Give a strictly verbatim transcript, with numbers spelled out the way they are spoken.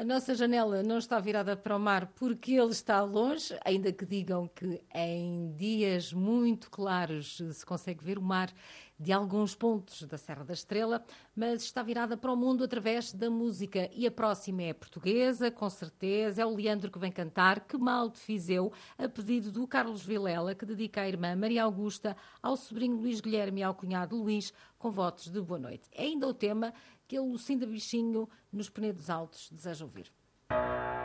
A nossa janela não está virada para o mar porque ele está longe, ainda que digam que em dias muito claros se consegue ver o mar de alguns pontos da Serra da Estrela, mas está virada para o mundo através da música. E a próxima é portuguesa, com certeza, é o Leandro que vem cantar Que Mal Te Fiz Eu, a pedido do Carlos Vilela, que dedica à irmã Maria Augusta, ao sobrinho Luís Guilherme e ao cunhado Luís, com votos de boa noite. É ainda o tema que a Lucinda Bichinho, nos Penedos Altos, deseja ouvir.